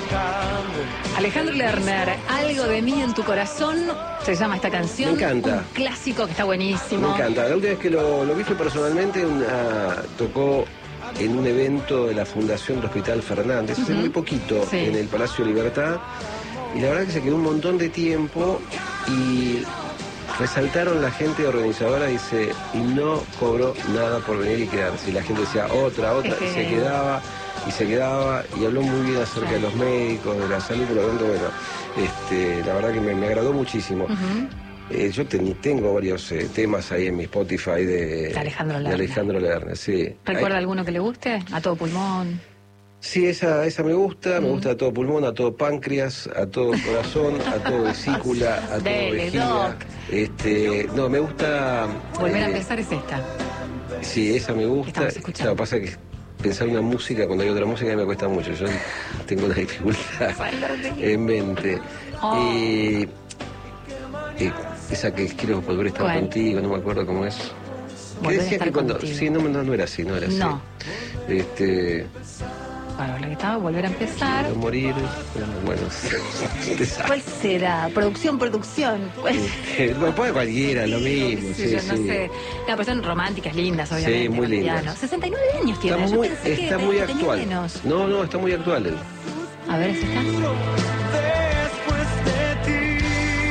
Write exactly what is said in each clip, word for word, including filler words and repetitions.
Alejandro Lerner, Algo de mí en tu corazón, se llama esta canción. Me encanta. Un clásico que está buenísimo. Me encanta. La última vez que lo, lo vi fue personalmente, una, tocó en un evento de la Fundación del Hospital Fernández, hace uh-huh. muy poquito, sí. en el Palacio Libertad, y la verdad que se quedó un montón de tiempo y resaltaron la gente organizadora, dice, y no cobró nada por venir y quedarse. Y la gente decía otra, otra, y se quedaba, y se quedaba, y habló muy bien acerca sí. de los médicos, de la salud, por lo tanto, bueno, este, la verdad que me, me agradó muchísimo. Uh-huh. eh, yo ten, tengo varios eh, temas ahí en mi Spotify de, de Alejandro Lerner. De Alejandro Lerner, sí. ¿Recuerda Hay... alguno que le guste? ¿A todo pulmón? Sí, esa, esa me gusta, mm. me gusta a todo pulmón, a todo páncreas, a todo corazón, a todo vesícula, a todo Dele, vejiga. Doc. Este, no, me gusta... Volver eh, a empezar es esta. Sí, esa me gusta. Claro, pasa que pensar una música cuando hay otra música me cuesta mucho. Yo tengo una dificultad en mente. Oh. Y, y esa que quiero volver a estar ¿Cuál? Contigo, no me acuerdo cómo es. ¿Qué decía que cuando... Contigo. Sí, no, no, no era así, no era así. No. Este... Bueno, la que estaba, volver a empezar. Quiero morir. Bueno, ¿cuál será? Producción, producción. Bueno, puede cualquiera, lo mismo. Sí, sí, yo sí. no sé. No, pero son románticas, lindas, obviamente. Sí, muy lindas. sesenta y nueve años tiene. Está muy, yo está que muy tenía actual. Menos. No, no, está muy actual él. A ver, ¿es esta? Después de ti.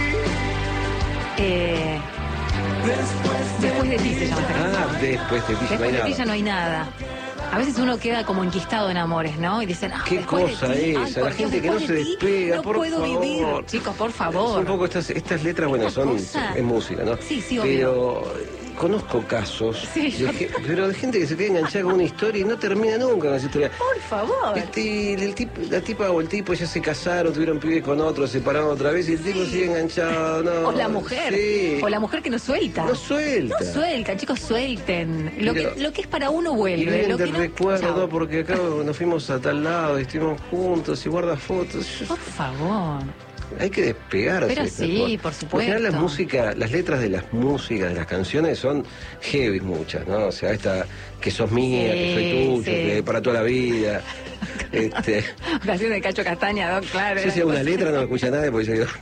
Eh... Después de, después de ti se llama esta canción. Ah, después de ti ya no hay nada. Después de ti nada. ya no hay nada. A veces uno queda como enquistado en amores, ¿no? Y dicen, ah, ¿qué cosa de ti, esa? ay, La gente Dios, que no se de ti, despega, no por puedo favor. vivir. Chicos, por favor. Un poco estas, estas letras, bueno, son cosa. es música, ¿no? Sí, sí, obvio. Pero conozco casos, sí, de que, pero de gente que se queda enganchada con una historia y no termina nunca con esa historia. Por favor. Este, el tipo, la tipa o el tipo ya se casaron, tuvieron pibes con otro, se separaron otra vez y el sí. tipo sigue enganchado. No, o la mujer. Sí. O la mujer que no suelta. No suelta. No suelta, chicos, suelten. Lo, pero, que, lo que es para uno vuelve. Y lo te que no, recuerdo, chao. porque acá nos fuimos a tal lado y estuvimos juntos y guarda fotos. Por favor. Hay que despegarse. Pero sí, por supuesto. Por general las músicas, las letras de las músicas, de las canciones son heavy muchas, ¿no? O sea, esta que sos mía, sí, que soy tuyo, sí. que para toda la vida. este... Canción de Cacho Castaña, Doc, claro. Yo si hago una letra no me escucha nadie porque yo digo...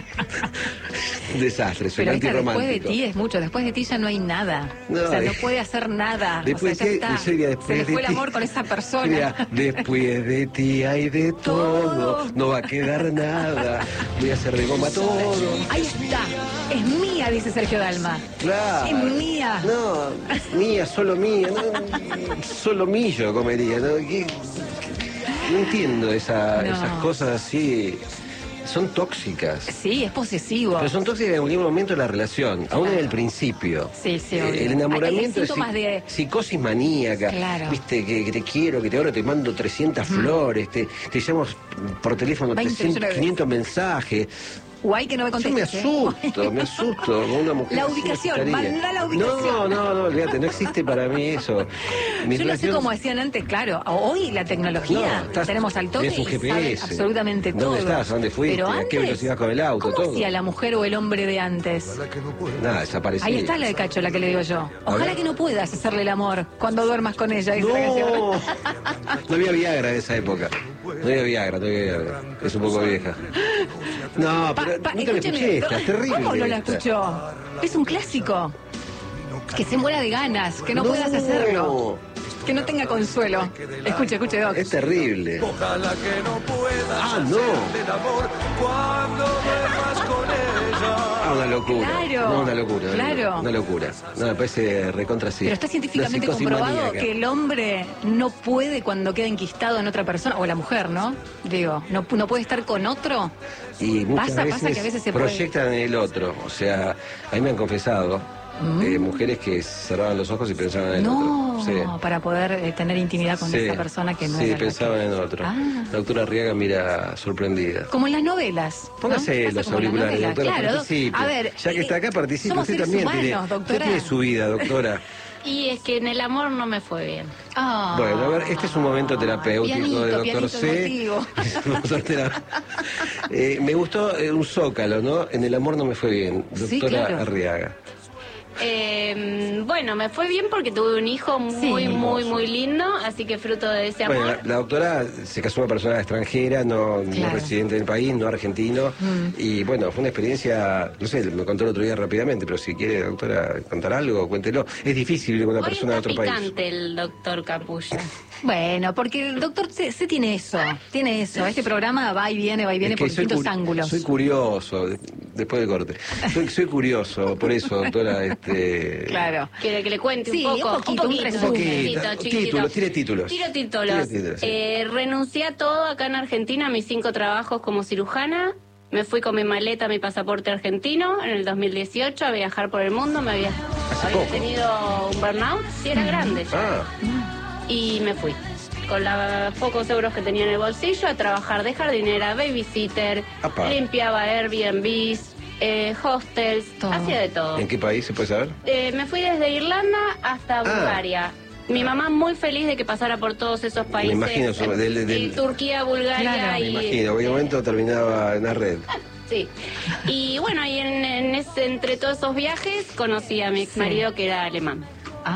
Un desastre, soy pero antirromántico. Después de ti es mucho, después de ti ya no hay nada. No, o sea, eh, no puede hacer nada. Después o sea, de ya ti, sería después se le de fue ti. el amor con esa persona. Sería, después de ti hay de todo, todo, no va a quedar nada, voy a hacer de goma todo. Ahí está, es mía, dice Sergio Dalma. Claro. Es mía. No, mía, solo mía, no, solo millo comería, ¿no? ¿Qué, qué, no entiendo esa, no. esas cosas así. Son tóxicas. Sí, es posesivo. Pero son tóxicas en algún momento de la relación, claro. aún en el principio. Sí, sí, obvio. El enamoramiento es psic de... psicosis maníaca. Claro. Viste, que, que te quiero, que te ahora te mando trescientas mm. flores, te, te llamo por teléfono trescientos, quinientos mensajes. Guay que no me contestes. Yo me asusto, me asusto con una mujer. La ubicación, manda la ubicación. No, no, no, olvídate, no existe para mí eso. Mi Yo relación... no sé cómo decían antes, claro. Hoy la tecnología, no, estás, tenemos al toque un G P S, y sabe absolutamente todo. ¿Dónde estás? ¿Dónde fuiste? Pero antes, ¿a qué velocidad con el auto? ¿Cómo todo. hacía la mujer o el hombre de antes? Nada, desapareció. Ahí está la de Cacho, la que le digo yo. Ojalá que no puedas hacerle el amor cuando duermas con ella. Dice no, la canción. No había Viagra en esa época. No había Viagra, no había Viagra. Es un poco vieja. No, pero pa, pa, nunca la escuché esta, es terrible. ¿Cómo no la escuchó? Es un clásico. Que se muera de ganas, que no, no puedas hacerlo. Que no tenga consuelo. Escuche, escuche, Doc. Es terrible. Ojalá que no puedas ah, no. el amor cuando duermas con ella. Ah, una locura. Claro. No, una locura. Claro. Una locura. No, me parece recontra sí. Pero está científicamente comprobado maníaca. Que el hombre no puede cuando queda enquistado en otra persona, o la mujer, ¿no? Digo, no, no puede estar con otro. Y muchas pasa, veces, pasa que a veces se proyectan puede... en el otro. O sea, a mí me han confesado mm. eh, mujeres que cerraban los ojos y pensaban en el no, otro. Sí. para poder eh, tener intimidad con sí. esa persona que no sí, era pensaban que... en otro. Ah. La doctora Arriaga mira sorprendida. Como en las novelas. Póngase ¿no? los auriculares, la doctora, claro, participe. A ver, ya que está acá, participe. Usted también humanos, tiene, doctora. usted tiene su vida, doctora. Y es que en el amor no me fue bien. Oh. Bueno, a ver, este es un momento terapéutico pianito, de doctor C. eh, me gustó eh, un zócalo, ¿no? En el amor no me fue bien, doctora sí, claro. Arriaga. Eh, bueno, me fue bien porque tuve un hijo muy, Sí. muy, muy lindo, así que fruto de ese amor. Bueno, la, la doctora se casó una persona extranjera, no, no Claro. residente del país, no argentino. Mm. Y bueno, fue una experiencia, no sé, me contó el otro día rápidamente, pero si quiere, doctora, contar algo, cuéntelo. Es difícil vivir con una Hoy persona de está otro país. picante el doctor Capulla. Bueno, porque el doctor C, C tiene eso, tiene eso. Este programa va y viene, va y viene Es que por soy distintos curi- ángulos. Soy curioso, de- después del corte. Soy, soy curioso, por eso, doctora. Este... Claro. ¿Quiere que le cuente Sí, un poco? un poquito, un resumen. chiquitito, Poquito, chiquitito. títulos, tire títulos. Tiro títulos. Tire títulos, sí. Eh, renuncié a todo acá en Argentina, a mis cinco trabajos como cirujana. Me fui con mi maleta, mi pasaporte argentino en el dos mil dieciocho a viajar por el mundo. Me había, Hace había poco. tenido un burnout, sí era grande ya. Ah, Y me fui. Con los pocos euros que tenía en el bolsillo a trabajar de jardinera, babysitter, Apa. limpiaba Airbnbs, eh, hostels, Todo. hacía de todo. ¿en qué país se puede saber? Eh, me fui desde Irlanda hasta Ah. Bulgaria. Mi mamá muy feliz de que pasara por todos esos países. imagino, sobre- del- del- Y Turquía, Bulgaria Claro. Me y... imagino, en un momento terminaba en la red. Sí. Y bueno, y en, en ese- entre todos esos viajes conocí a mi ex marido que era alemán.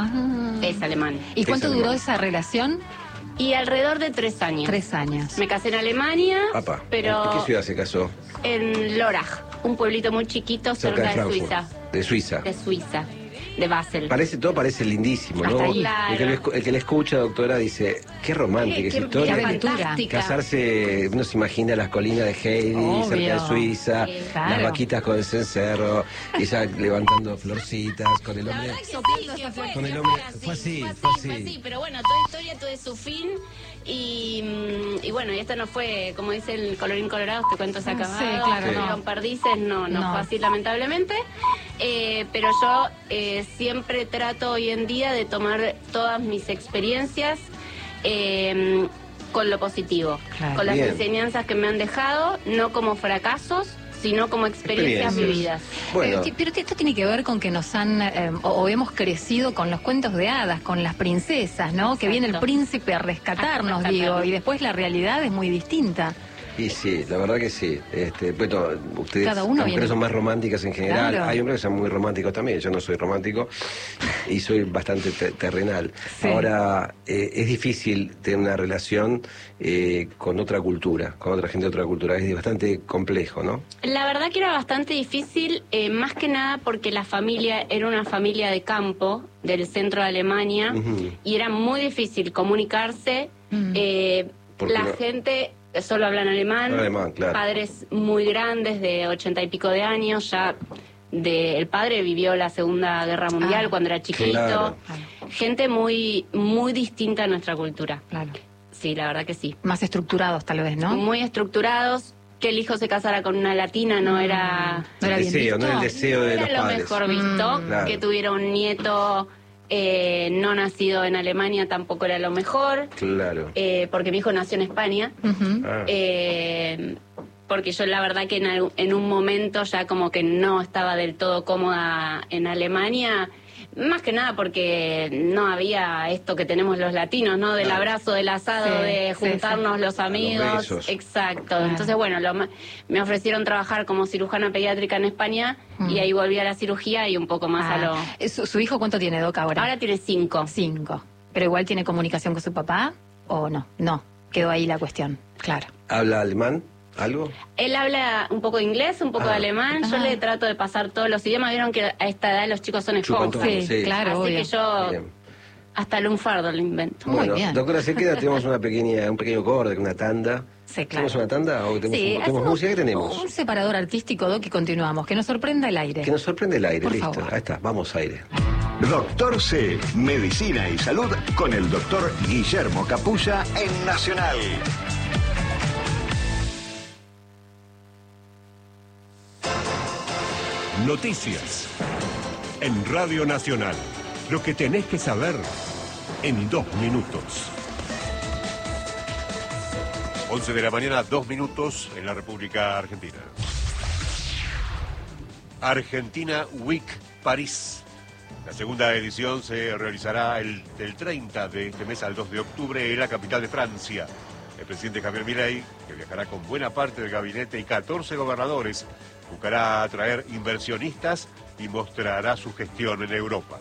Ah. Es alemán. ¿Y cuánto Es duró alemán. esa relación? Y alrededor de tres años. Tres años. Me casé en Alemania, Papá, pero ¿en qué ciudad se casó? en Lörrach, un pueblito muy chiquito cerca, Cerca de de, Frankfurt. Suiza. De Suiza. De Suiza, de Basel. Parece, todo parece lindísimo, ¿no? Hasta ahí. El, que le, escu- el que le escucha, doctora, dice, qué romántica Eh, esa qué- historia. qué aventura. fantástica. Casarse, uno se imagina las colinas de Heidi, Obvio. cerca de Suiza, Sí, claro. las vaquitas con el cencerro, ella levantando florcitas con el La hombre. verdad que sí, que fue, Con el que hombre- fue fue así, fue fue así, así. pero bueno, toda historia tuvo su fin y, mm, y bueno, y esto no fue, como dice el colorín colorado, este cuento se ha Sí, acabado, claro, Sí. no. con perdices, no, no, No. fue así lamentablemente, eh, pero yo eh, siempre trato hoy en día de tomar todas mis experiencias eh, con lo positivo, Claro. con las Bien. enseñanzas que me han dejado, no como fracasos, sino como experiencias Experiencias. vividas. Bueno, Eh, que- pero esto tiene que ver con que nos han, eh, o, o hemos crecido con los cuentos de hadas, con las princesas, ¿no? Que viene el Exacto. príncipe a rescatarnos, A rescatarnos. digo, y después la realidad es muy distinta. y sí, la verdad que sí. Este, bueno, ustedes, Cada uno las viene- mujeres son más románticas en general. Claro. Hay hombres que son muy románticos también. Yo no soy romántico y soy bastante te- terrenal. Sí. Ahora, eh, es difícil tener una relación eh, con otra cultura, con otra gente de otra cultura. Es bastante complejo, ¿no? La verdad que era bastante difícil, eh, más que nada porque la familia era una familia de campo del centro de Alemania Ujú. y era muy difícil comunicarse. Mm. eh, ¿Por qué la no? gente solo hablan alemán, Hablan alemán, claro. padres muy grandes de ochenta y pico de años, ya de, el padre vivió la Segunda Guerra Mundial Ah. cuando era chiquito, Claro. gente muy, muy distinta a nuestra cultura. Claro. Sí, la verdad que sí. Más estructurados tal vez, ¿no? Muy estructurados, que el hijo se casara con una latina no era, ¿No era el bien deseo, visto? no el deseo no de era los lo padres. mejor visto, Mm. Claro. que tuviera un nieto eh, no nacido en Alemania tampoco era lo mejor, Claro. eh, porque mi hijo nació en España, Ujú. Ah. eh, porque yo la verdad que en, algún- en un momento ya como que no estaba del todo cómoda en Alemania. Más que nada porque no había esto que tenemos los latinos, ¿no? Del Claro. abrazo, del asado, Sí, de sí, juntarnos los amigos. besos. Exacto. Claro. Entonces, bueno, lo ma- me ofrecieron trabajar como cirujana pediátrica en España Mm. y ahí volví a la cirugía y un poco más a Ah, lo... ¿Su, su hijo cuánto tiene, Doc, ahora? Ahora tiene cinco. Cinco. ¿Pero igual tiene comunicación con su papá o no? No, quedó ahí la cuestión, claro. ¿Habla alemán? ¿Algo? Él habla un poco de inglés, un poco Ah. de alemán. Yo Ah. le trato de pasar todos los idiomas. Vieron que a esta edad los chicos son Chupan esponjas. todo. Sí, sí. claro, Así obvio. que yo Bien. hasta el lunfardo lo invento. Muy Bueno, bien. doctora, se queda, tenemos una pequeña, un pequeño corte, una tanda. Sí, claro. ¿Tenemos una tanda o tenemos, Sí, tenemos hacemos música? ¿Qué tenemos? Un separador artístico, Doc, y continuamos. Que nos sorprenda el aire. Que nos sorprende el aire, Por listo. favor. Ahí está, vamos aire. Doctor C, Medicina y Salud con el doctor Guillermo Capulla en Nacional. Noticias en Radio Nacional. Lo que tenés que saber en dos minutos. once de la mañana, dos minutos en la República Argentina. Argentina Week París. La segunda edición se realizará el, del treinta de este mes al dos de octubre en la capital de Francia. El presidente Javier Milei, que viajará con buena parte del gabinete y catorce gobernadores, buscará atraer inversionistas y mostrará su gestión en Europa.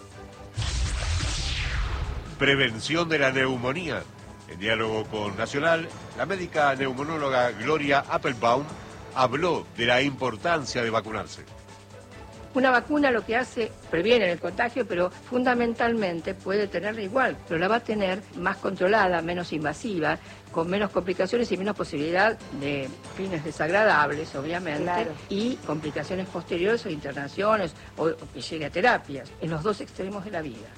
Prevención de la neumonía. En diálogo con Nacional, la médica neumonóloga Gloria Appelbaum habló de la importancia de vacunarse. Una vacuna lo que hace, previene el contagio, pero fundamentalmente puede tenerla igual, pero la va a tener más controlada, menos invasiva, con menos complicaciones y menos posibilidad de fines desagradables, obviamente, claro, y complicaciones posteriores o internaciones o, o que llegue a terapias, en los dos extremos de la vida.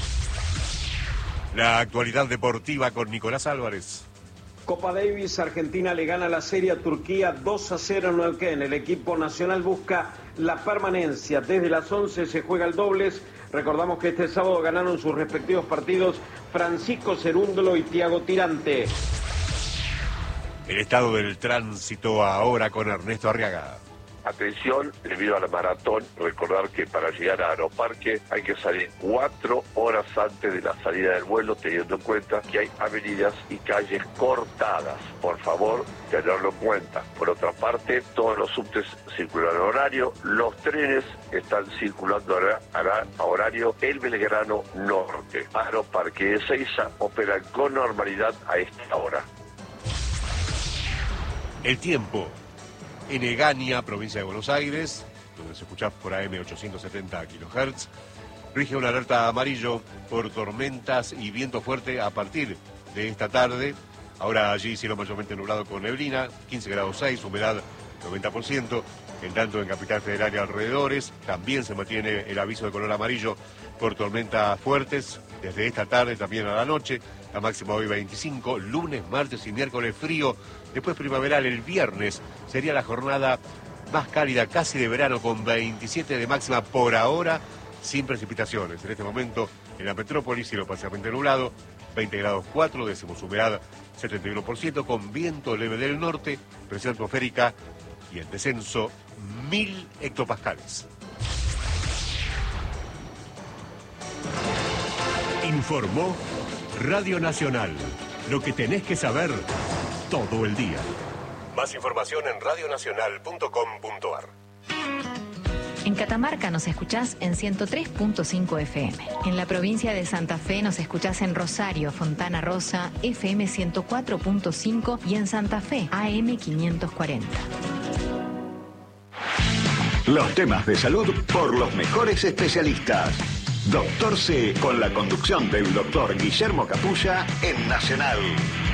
La actualidad deportiva con Nicolás Álvarez. Copa Davis, Argentina le gana la serie a Turquía dos a cero en Neuquén. El equipo nacional busca la permanencia. Desde las once se juega el dobles. Recordamos que este sábado ganaron sus respectivos partidos Francisco Cerúndolo y Tiago Tirante. El estado del tránsito ahora con Ernesto Arriaga. Atención, debido a la maratón, recordar que para llegar a Aeroparque hay que salir cuatro horas antes de la salida del vuelo, teniendo en cuenta que hay avenidas y calles cortadas. Por favor, tenerlo en cuenta. Por otra parte, todos los subtes circulan a horario, los trenes están circulando a horario. El Belgrano Norte, Aeroparque de Ezeiza operan con normalidad a esta hora. El tiempo. En Egaña, provincia de Buenos Aires, donde se escucha por A M ochocientos setenta kilohertz, rige una alerta amarillo por tormentas y viento fuerte a partir de esta tarde. Ahora allí cielo mayormente nublado con neblina, quince grados seis, humedad noventa por ciento. En tanto en Capital Federal y alrededores también se mantiene el aviso de color amarillo por tormentas fuertes desde esta tarde también a la noche. La máxima hoy veinticinco, lunes, martes y miércoles frío, después primaveral el viernes sería la jornada más cálida, casi de verano, con veintisiete de máxima por ahora, sin precipitaciones. En este momento en la metrópolis cielo parcialmente nublado, veinte grados cuatro, décimos humedad setenta y uno por ciento, con viento leve del norte, presión atmosférica y el descenso mil hectopascales. Informó Radio Nacional. Lo que tenés que saber todo el día. Más información en radio nacional punto com punto a r. En Catamarca nos escuchás en ciento tres punto cinco F M. En la provincia de Santa Fe nos escuchás en Rosario, Fontana Rosa, F M ciento cuatro punto cinco y en Santa Fe, A M quinientos cuarenta. Los temas de salud por los mejores especialistas. Doctor C, con la conducción del doctor Guillermo Capulla en Nacional.